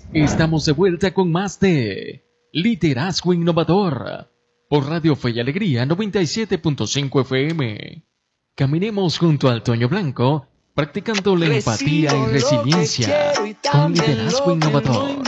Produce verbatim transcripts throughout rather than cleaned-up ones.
Estamos de vuelta con más de Liderazgo Innovador por Radio Fe y Alegría noventa y siete punto cinco F M. Caminemos junto al Toño Blanco, practicando la empatía y resiliencia con Liderazgo Innovador.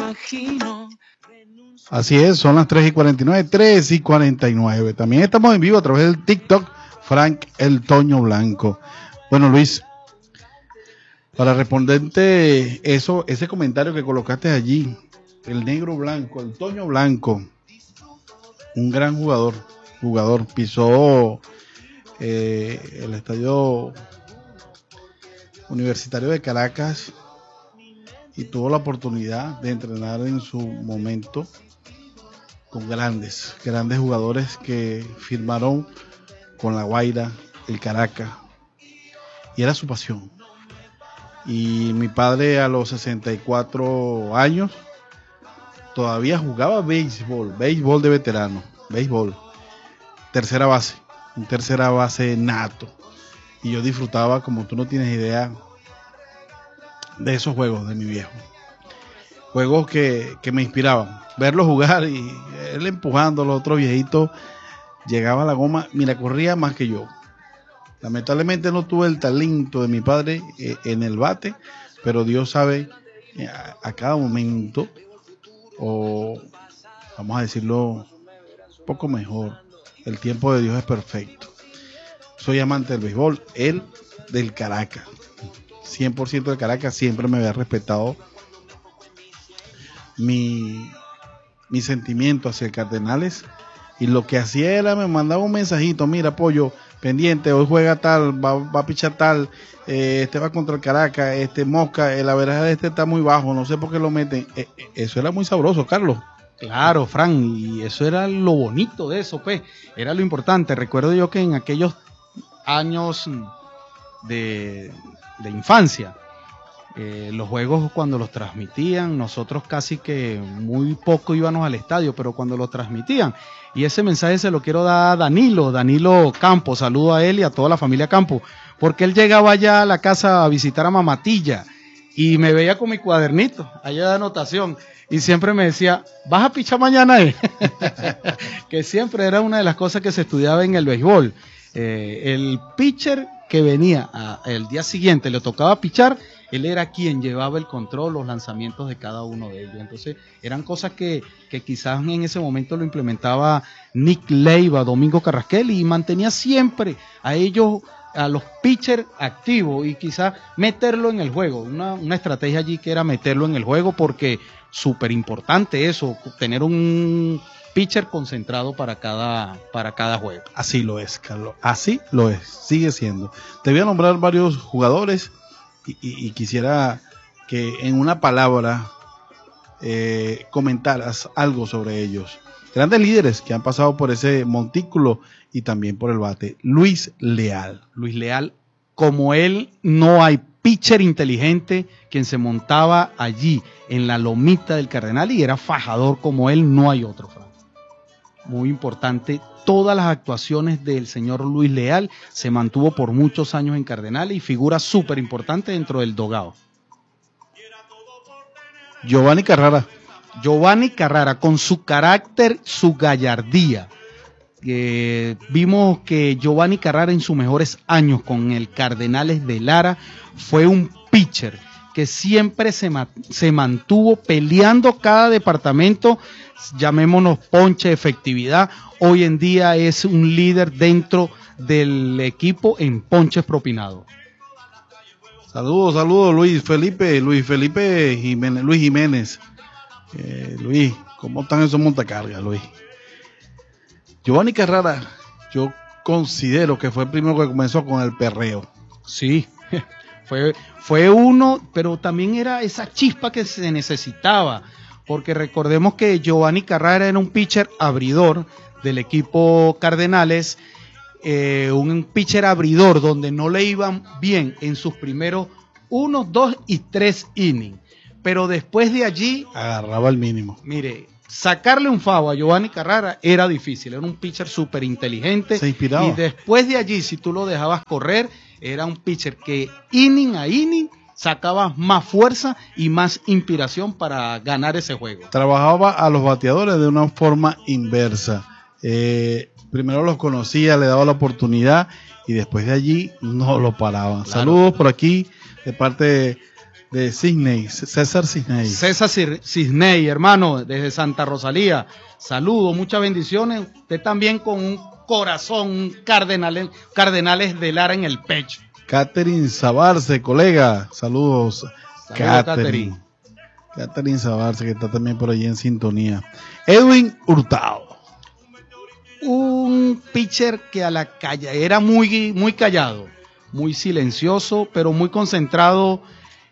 Así es, son las tres y cuarenta y nueve, tres y cuarenta y nueve. También estamos en vivo a través del TikTok, Frank el Toño Blanco. Bueno, Luis, para responderte eso, ese comentario que colocaste allí, el negro blanco, el Toño Blanco, un gran jugador, jugador, pisó eh, el estadio universitario de Caracas y tuvo la oportunidad de entrenar en su momento con grandes, grandes jugadores que firmaron con La Guaira, el Caracas, y era su pasión. Y mi padre a los sesenta y cuatro años todavía jugaba béisbol, béisbol de veterano, béisbol, tercera base, un tercera base nato. Y yo disfrutaba, como tú no tienes idea, de esos juegos de mi viejo. Juegos que, que me inspiraban. Verlo jugar y él empujando a los otros viejitos, llegaba a la goma, mira, corría más que yo. Lamentablemente no tuve el talento de mi padre eh, en el bate, pero Dios sabe eh, a, a cada momento, o vamos a decirlo un poco mejor, el tiempo de Dios es perfecto. Soy amante del béisbol, él del Caracas, cien por ciento de Caracas, siempre me había respetado mi, mi sentimiento hacia el Cardenales, y lo que hacía era me mandaba un mensajito, mira pollo, pendiente, hoy juega tal, va, va a pichar tal, eh, este va contra el Caracas, este Mosca, el averaje de este está muy bajo, no sé por qué lo meten. Eh, eh, eso era muy sabroso, Carlos. Claro, Fran, y eso era lo bonito de eso, pues, era lo importante. Recuerdo yo que en aquellos años de, de infancia, eh, los juegos cuando los transmitían, nosotros casi que muy poco íbamos al estadio, pero cuando los transmitían, y ese mensaje se lo quiero dar a Danilo, Danilo Campos, saludo a él y a toda la familia Campos, porque él llegaba allá a la casa a visitar a Mamatilla, y me veía con mi cuadernito, allá de anotación, y siempre me decía, ¿vas a pichar mañana? Eh? Que siempre era una de las cosas que se estudiaba en el béisbol. Eh, el pitcher que venía a, el día siguiente, le tocaba pichar, él era quien llevaba el control, los lanzamientos de cada uno de ellos. Entonces eran cosas que, que quizás en ese momento lo implementaba Nick Leiva, Domingo Carrasquel, y mantenía siempre a ellos, a los pitchers activos, y quizás meterlo en el juego, una, una estrategia allí que era meterlo en el juego, porque súper importante eso, tener un pitcher concentrado para cada, para cada juego. Así lo es, Carlos, así lo es, sigue siendo. Te voy a nombrar varios jugadores y, y, y quisiera que en una palabra eh, comentaras algo sobre ellos. Grandes líderes que han pasado por ese montículo y también por el bate. Luis Leal. Luis Leal, como él no hay pitcher inteligente, quien se montaba allí en la lomita del Cardenal y era fajador como él, no hay otro, Fran. Muy importante, todas las actuaciones del señor Luis Leal, se mantuvo por muchos años en Cardenal y figura súper importante dentro del dogado. Giovanni Carrara. Giovanni Carrara, con su carácter, su gallardía. Eh, vimos que Giovanni Carrara en sus mejores años con el Cardenales de Lara fue un pitcher que siempre se, ma se mantuvo peleando cada departamento, llamémonos ponche, efectividad. Hoy en día es un líder dentro del equipo en ponches propinados. Saludos, saludos Luis Felipe, Luis Felipe Jiménez, Luis Jiménez. Eh, Luis, ¿cómo están esos montacargas, Luis? Giovanni Carrara, yo considero que fue el primero que comenzó con el perreo. Sí, fue, fue uno, pero también era esa chispa que se necesitaba, porque recordemos que Giovanni Carrara era un pitcher abridor del equipo Cardenales, eh, un pitcher abridor donde no le iban bien en sus primeros uno, dos y tres innings, pero después de allí agarraba el mínimo. Mire, sacarle un foul a Giovanni Carrara era difícil, era un pitcher súper inteligente. Se inspiraba. Y después de allí, si tú lo dejabas correr, era un pitcher que inning a inning sacaba más fuerza y más inspiración para ganar ese juego. Trabajaba a los bateadores de una forma inversa. Eh, primero los conocía, le daba la oportunidad y después de allí no lo paraban. Claro. Saludos por aquí de parte de, de Cisney, César Cisney. César Cisney, hermano, desde Santa Rosalía. Saludos, muchas bendiciones. Usted también con un corazón, un cardenal, cardenales de Lara en el pecho. Catherine Sabarce, colega. Saludos, Saludos Catherine. Catherine Sabarce, que está también por allí en sintonía. Edwin Hurtado. Un pitcher que a la calle era muy, muy callado, muy silencioso, pero muy concentrado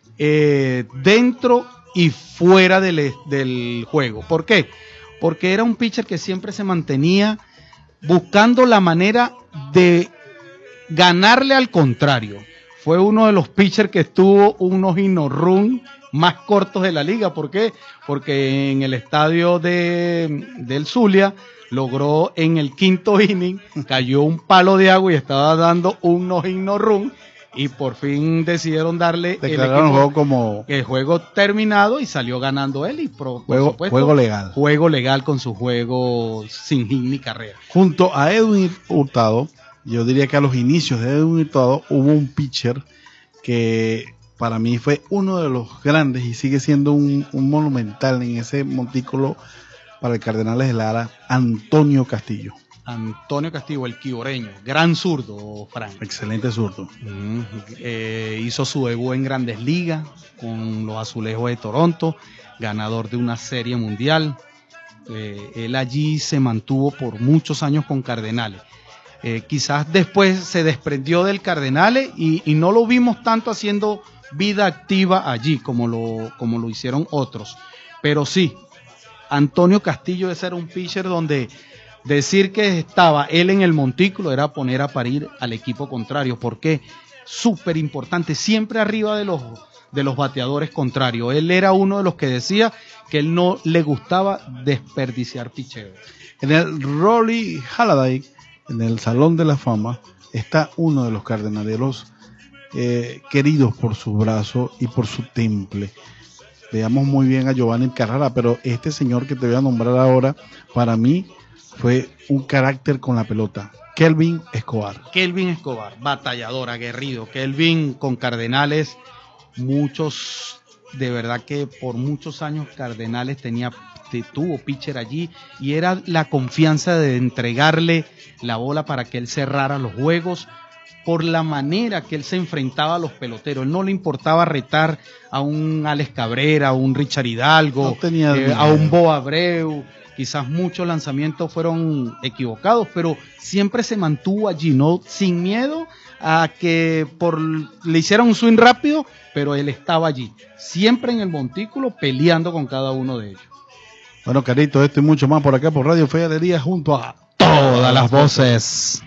eh, dentro y fuera del, del juego. ¿Por qué? Porque era un pitcher que siempre se mantenía buscando la manera de ganarle al contrario. Fue uno de los pitchers que estuvo unos no run más cortos de la liga. ¿Por qué? Porque en el estadio de, del Zulia logró en el quinto inning, cayó un palo de agua y estaba dando un no run y por fin decidieron darle el, equipo, juego como el juego terminado y salió ganando él y por, juego, por supuesto, juego legal juego legal con su juego sin hit ni carrera. Junto a Edwin Hurtado, yo diría que a los inicios de Edwin Hurtado hubo un pitcher que para mí fue uno de los grandes y sigue siendo un, un monumental en ese montículo para el Cardenales de Lara, Antonio Castillo. Antonio Castillo, el quiboreño, gran zurdo, Frank. Excelente zurdo. Mm, eh, hizo su debut en Grandes Ligas con los Azulejos de Toronto, ganador de una serie mundial. Eh, él allí se mantuvo por muchos años con Cardenales. Eh, quizás después se desprendió del Cardenales y, y no lo vimos tanto haciendo vida activa allí como lo, como lo hicieron otros. Pero sí, Antonio Castillo, ese era un pitcher donde decir que estaba él en el montículo era poner a parir al equipo contrario. ¿Por qué? Súper importante, siempre arriba de los, de los bateadores contrarios. Él era uno de los que decía que él no le gustaba desperdiciar picheo. En el Rollie Halladay, en el Salón de la Fama, está uno de los cardenaleros eh, queridos por su brazo y por su temple. Veamos muy bien a Giovanni Carrara, pero este señor que te voy a nombrar ahora, para mí fue un carácter con la pelota. Kelvin Escobar. Kelvin Escobar, batallador, aguerrido. Kelvin con Cardenales, muchos, de verdad que por muchos años Cardenales tenía, tuvo pitcher allí y era la confianza de entregarle la bola para que él cerrara los juegos. Por la manera que él se enfrentaba a los peloteros, él no le importaba retar a un Alex Cabrera, a un Richard Hidalgo, no tenía eh, a un Bo Abreu. Quizás muchos lanzamientos fueron equivocados, pero siempre se mantuvo allí, no sin miedo a que por le hicieran un swing rápido, pero él estaba allí, siempre en el montículo peleando con cada uno de ellos. Bueno, Carito, esto y mucho más por acá por Radio Fe y Alegría junto a todas las voces.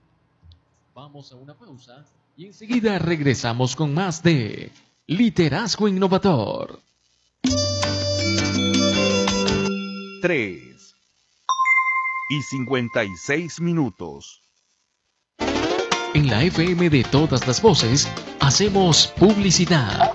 Vamos a una pausa y enseguida regresamos con más de Liderazgo Innovador. tres y cincuenta y seis minutos. En la F M de todas las voces hacemos publicidad.